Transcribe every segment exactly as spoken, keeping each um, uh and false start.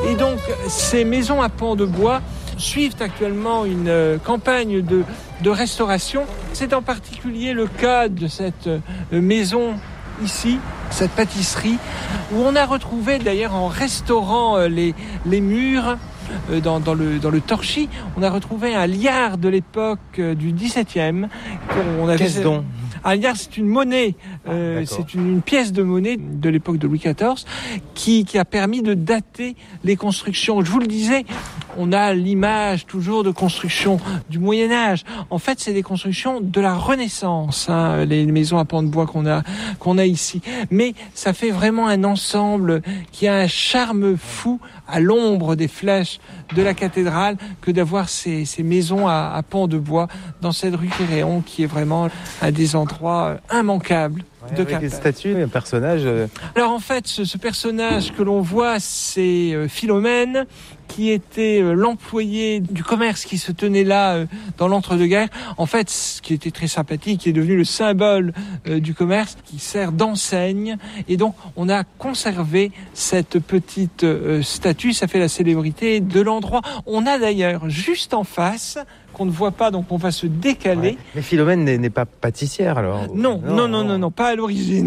Et donc, ces maisons à pans de bois suivent actuellement une euh, campagne de, de restauration. C'est en particulier le cas de cette euh, maison ici, cette pâtisserie, où on a retrouvé d'ailleurs en restaurant euh, les, les murs, euh, dans, dans, le, dans le torchis, on a retrouvé un liard de l'époque euh, du dix-septième. On avait... Qu'est-ce donc ? Un liard, c'est une monnaie, euh, ah, c'est une, une pièce de monnaie de l'époque de Louis quatorze qui, qui a permis de dater les constructions. Je vous le disais, on a l'image toujours de constructions du Moyen-Âge. En fait, c'est des constructions de la Renaissance, hein, les maisons à pans de bois qu'on a, qu'on a ici. Mais ça fait vraiment un ensemble qui a un charme fou à l'ombre des flèches de la cathédrale que d'avoir ces, ces maisons à, à pans de bois dans cette rue Quéréon qui est vraiment un des endroits immanquables. Ouais, avec une statue, un personnage. Euh... Alors en fait, ce, ce personnage que l'on voit, c'est euh, Philomène, qui était euh, l'employé du commerce qui se tenait là euh, dans l'entre-deux-guerres. En fait, ce qui était très sympathique, qui est devenu le symbole euh, du commerce, qui sert d'enseigne. Et donc, on a conservé cette petite euh, statue. Ça fait la célébrité de l'endroit. On a d'ailleurs juste en face, qu'on ne voit pas, donc on va se décaler. Ouais. Mais Philomène n'est, n'est pas pâtissière alors ? Non, non, non, non, non, non, pas à l'origine.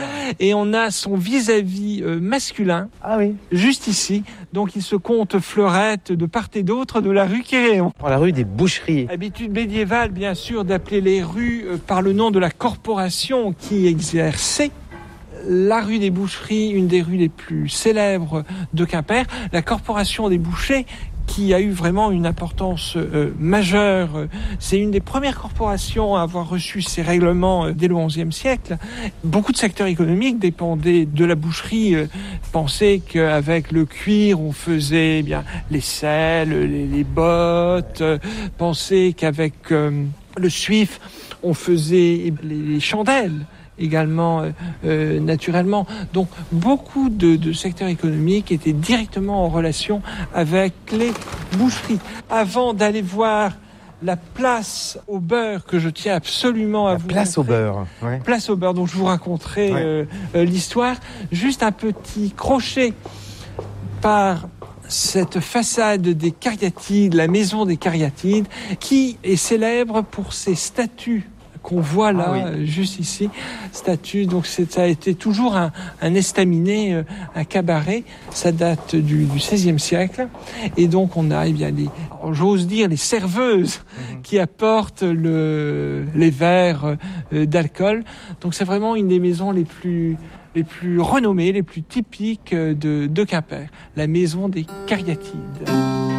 Et on a son vis-à-vis euh, masculin, ah oui, juste ici. Donc il se compte fleurette de part et d'autre de la rue Quéréon. La rue des Boucheries. Habitude médiévale, bien sûr, d'appeler les rues euh, par le nom de la corporation qui exerçait. La rue des Boucheries, une des rues les plus célèbres de Quimper. La corporation des bouchers, qui a eu vraiment une importance euh, majeure. C'est une des premières corporations à avoir reçu ces règlements euh, dès le onzième siècle. Beaucoup de secteurs économiques dépendaient de la boucherie. Euh, pensaient qu'avec le cuir, on faisait eh bien les selles, les, les bottes. Euh, pensaient qu'avec euh, le suif, on faisait les, les chandelles. Également euh, euh, naturellement. Donc beaucoup de, de secteurs économiques étaient directement en relation avec les boucheries. Avant d'aller voir la place au beurre que je tiens absolument à la vous place montrer, au beurre. Ouais. Place au beurre dont je vous raconterai ouais. euh, euh, l'histoire. Juste un petit crochet par cette façade des Cariatides, la maison des Cariatides, qui est célèbre pour ses statues qu'on voit là, ah oui. juste ici, statue. Donc c'est, ça a été toujours un, un estaminet, un cabaret. Ça date du, du seizième siècle. Et donc on a, eh bien, les, j'ose dire, les serveuses mm-hmm. qui apportent le, les verres euh, d'alcool. Donc c'est vraiment une des maisons les plus les plus renommées, les plus typiques de, de Quimper, la maison des Cariatides.